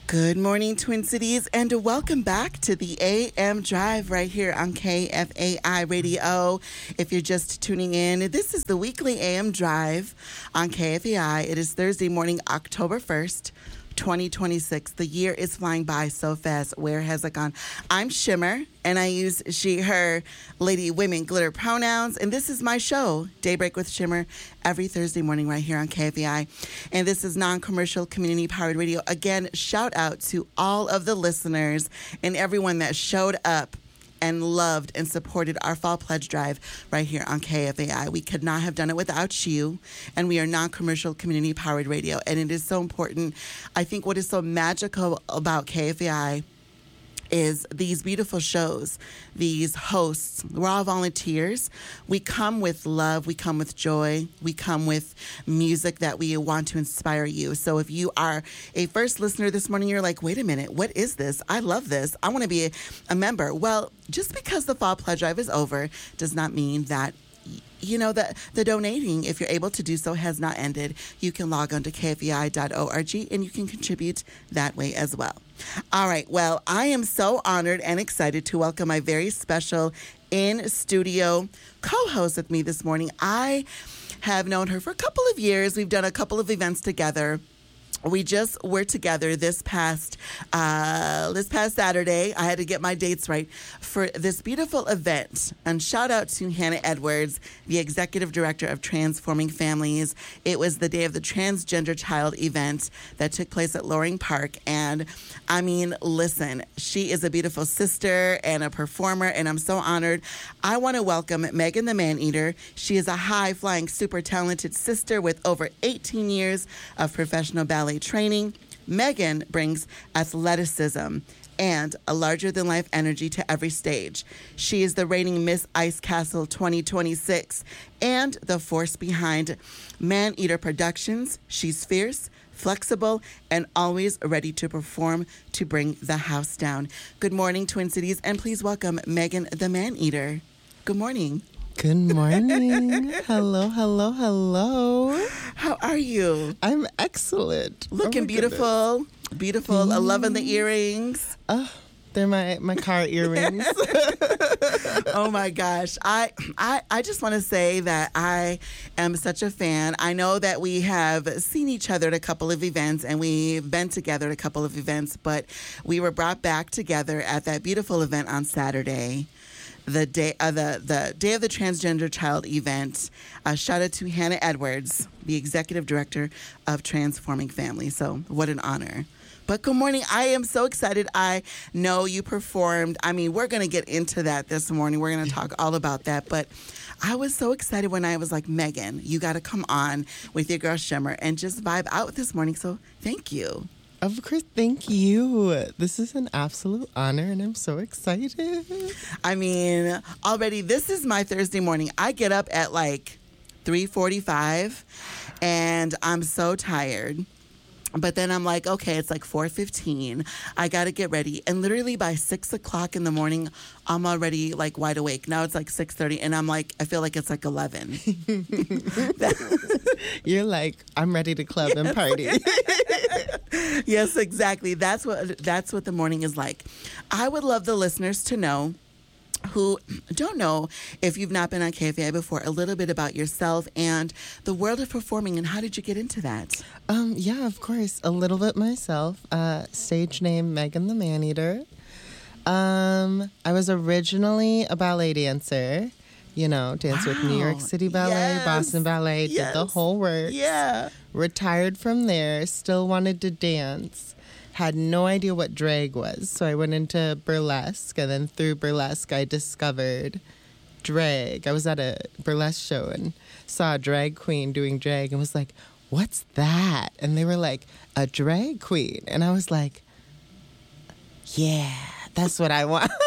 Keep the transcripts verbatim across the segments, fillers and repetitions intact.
Good morning, Twin Cities, and welcome back to the A M Drive right here on K F A I Radio. If you're just tuning in, this is the weekly A M Drive on K F A I. It is Thursday morning, October first, twenty twenty-six. The year is flying by so fast. Where has it gone? I'm Shimmer, and I use she, her, lady, women, glitter pronouns. And this is my show, Daybreak with Shimmer, every Thursday morning right here on K F A I. And this is non-commercial, community-powered radio. Again, shout out to all of the listeners and everyone that showed up and loved and supported our Fall Pledge Drive right here on K F A I. We could not have done it without you, and we are non-commercial, community-powered radio, and it is so important. I think what is so magical about K F A I is these beautiful shows, these hosts. We're all volunteers. We come with love. We come with joy. We come with music that we want to inspire you. So if you are a first listener this morning, you're like, wait a minute, what is this? I love this. I want to be a, a member. Well, just because the Fall Pledge Drive is over does not mean that you know, the, the donating, if you're able to do so, has not ended. You can log on to K F A I dot org and you can contribute that way as well. All right. Well, I am so honored and excited to welcome my very special in-studio co-host with me this morning. I have known her for a couple of years. We've done a couple of events together. We just were together this past uh, this past Saturday. I had to get my dates right for this beautiful event. And shout out to Hannah Edwards, the executive director of Transforming Families. It was the day of the transgender child event that took place at Loring Park. And I mean, listen, she is a beautiful sister and a performer, and I'm so honored. I want to welcome Megan the Maneater. She is a high-flying, super talented sister with over eighteen years of professional ballet training. Megan brings athleticism and a larger-than-life energy to every stage. She is the reigning Miss Ice Castle twenty twenty-six and the force behind Maneater Productions. She's fierce, flexible, and always ready to perform to bring the house down. Good morning, Twin Cities, and please welcome Megan the Maneater. Good morning. Good morning. Hello, hello, hello. How are you? I'm excellent. Looking oh beautiful. Goodness. Beautiful. Mm. I'm loving the earrings. Oh, they're my, my car earrings. Oh my gosh. I I, I just want to say that I am such a fan. I know that we have seen each other at a couple of events and we've been together at a couple of events, but we were brought back together at that beautiful event on Saturday. The day, uh, the the day of the transgender child event. Uh, shout out to Hannah Edwards, the executive director of Transforming Families. So what an honor. But good morning. I am so excited. I know you performed. I mean, we're going to get into that this morning. We're going to talk all about that. But I was so excited when I was like, Megan, you got to come on with your girl Shimmer and just vibe out this morning. So thank you. Of course, thank you. This is an absolute honor, and I'm so excited. I mean, already, this is my Thursday morning. I get up at like three forty-five, and I'm so tired. But then I'm like, okay, it's like four fifteen. I got to get ready. And literally by six o'clock in the morning, I'm already like wide awake. Now it's like six thirty, and I'm like, I feel like it's like eleven. You're like, I'm ready to club yes. and party. Yes, exactly. That's what that's what the morning is like. I would love the listeners to know, who don't know, if you've not been on K F A I before, a little bit about yourself and the world of performing, and how did you get into that? Um, yeah, of course. A little bit myself. Uh, stage name, Megan the Maneater. Um, I was originally a ballet dancer. You know, danced wow. with New York City Ballet, yes. Boston Ballet, yes. did the whole works. Yeah. Retired from there, still wanted to dance. Had no idea what drag was, so I went into burlesque, and then through burlesque, I discovered drag. I was at a burlesque show and saw a drag queen doing drag and was like, what's that? And they were like, a drag queen. And I was like, yeah, that's what I want.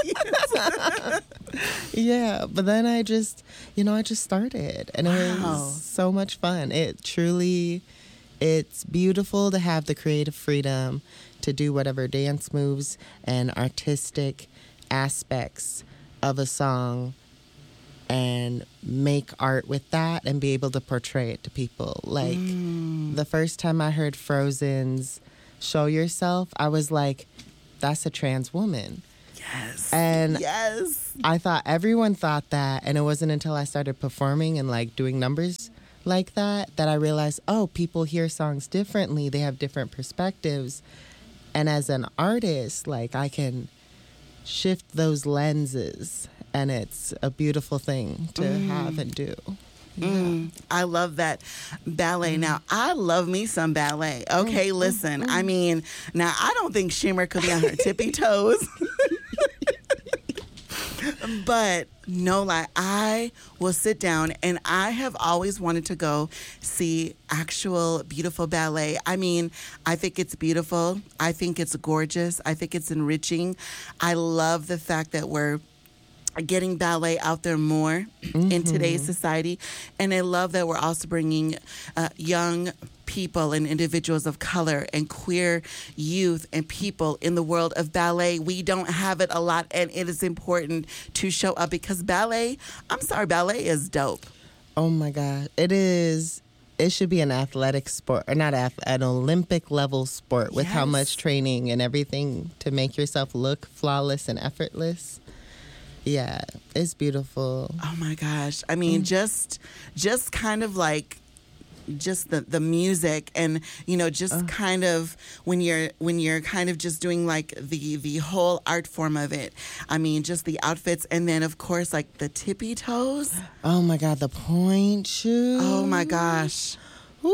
Yeah, but then I just, you know, I just started, and it wow. was so much fun. It truly, it's beautiful to have the creative freedom to do whatever dance moves and artistic aspects of a song and make art with that and be able to portray it to people. Like, mm. the first time I heard Frozen's show yourself, I was like, that's a trans woman. Yes. And yes. I thought everyone thought that, and it wasn't until I started performing and like doing numbers like that that I realized, oh, people hear songs differently. They have different perspectives. And as an artist, like I can shift those lenses, and it's a beautiful thing to mm. have and do. Yeah. Mm, I love that ballet. Mm. Now, I love me some ballet. Okay, mm. listen. Mm. I mean, now I don't think Shimmer could be on her tippy toes. But no lie, I will sit down, and I have always wanted to go see actual beautiful ballet. I mean, I think it's beautiful. I think it's gorgeous. I think it's enriching. I love the fact that we're getting ballet out there more mm-hmm. in today's society. And I love that we're also bringing uh, young people and individuals of color and queer youth and people in the world of ballet. We don't have it a lot, and it is important to show up because ballet, I'm sorry, ballet is dope. Oh my God. It is. It should be an athletic sport, or not ath- an Olympic level sport with yes. how much training and everything to make yourself look flawless and effortless. Yeah, it's beautiful. Oh my gosh. I mean, mm. just just kind of like just the, the music and, you know, just uh. kind of when you're when you're kind of just doing like the the whole art form of it. I mean, just the outfits, and then of course like the tippy toes. Oh my God, the point shoes. Oh my gosh. Ooh.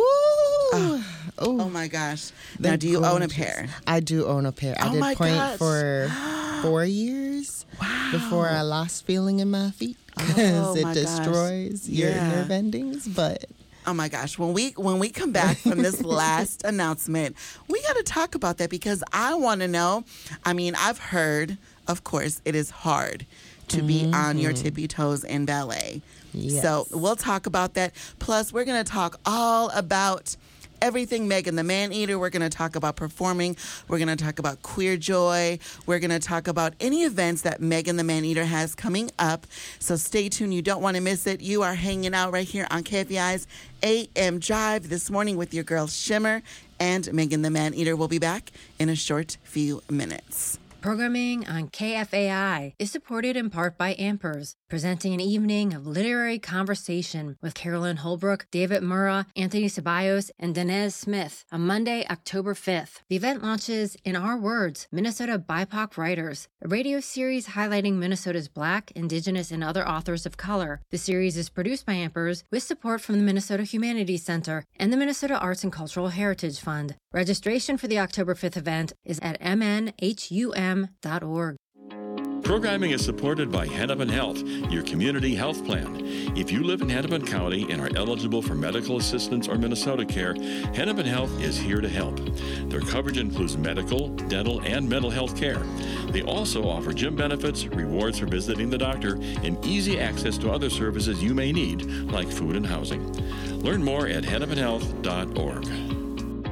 Oh, oh my gosh. They're now, do you gorgeous. own a pair? I do own a pair. I oh did my point gosh. for four years wow. before I lost feeling in my feet because oh it destroys gosh. your yeah. nerve endings. But oh my gosh, when we when we come back from this last announcement, we got to talk about that because I want to know. I mean, I've heard, of course, it is hard to mm-hmm. be on your tippy toes in ballet. Yes. So we'll talk about that. Plus, we're going to talk all about everything Megan the Maneater. We're going to talk about performing. We're going to talk about Queer Joy. We're going to talk about any events that Megan the Maneater has coming up. So stay tuned. You don't want to miss it. You are hanging out right here on K F A I's A M Drive this morning with your girl Shimmer and Megan the Maneater. We'll be back in a short few minutes. Programming on K F A I is supported in part by Ampers, presenting an evening of literary conversation with Carolyn Holbrook, David Murrah, Anthony Ceballos, and Danez Smith on Monday, October fifth. The event launches In Our Words, Minnesota B I P O C Writers, a radio series highlighting Minnesota's Black, Indigenous, and other authors of color. The series is produced by Ampers with support from the Minnesota Humanities Center and the Minnesota Arts and Cultural Heritage Fund. Registration for the October fifth event is at m n h u m dot org. Programming is supported by Hennepin Health, your community health plan. If you live in Hennepin County and are eligible for medical assistance or Minnesota Care, Hennepin Health is here to help. Their coverage includes medical, dental, and mental health care. They also offer gym benefits, rewards for visiting the doctor, and easy access to other services you may need, like food and housing. Learn more at hennepin health dot org.